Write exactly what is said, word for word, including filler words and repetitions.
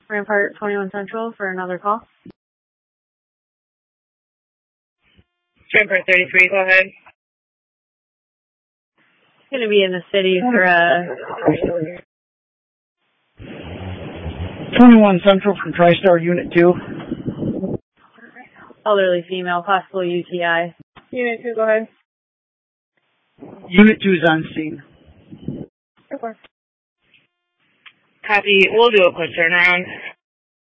Rampart twenty-one Central for another call. Rampart thirty-three, go ahead. Going to be in the city for a... twenty-one Central from TriStar Unit two. Elderly female, possible U T I. Unit two, go ahead. Unit two is on scene. Copy. We'll do a quick turnaround.